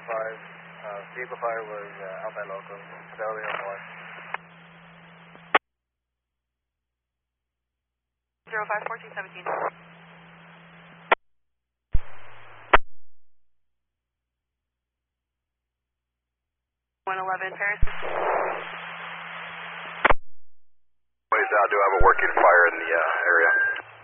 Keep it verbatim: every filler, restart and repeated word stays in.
five. Uh, vehicle fire was uh, out by Loco, Fidelity, Illinois. zero five fourteen seventeen. one eleven Paris. Ways out, do have a working fire in the uh, area.